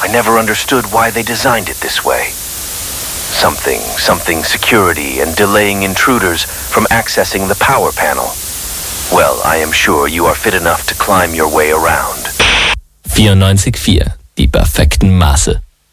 I never understood why they designed it this way. Something security and delaying intruders from accessing the power panel. Well, I am sure you are fit enough to climb your way around. 94,4. Die perfekten Maße.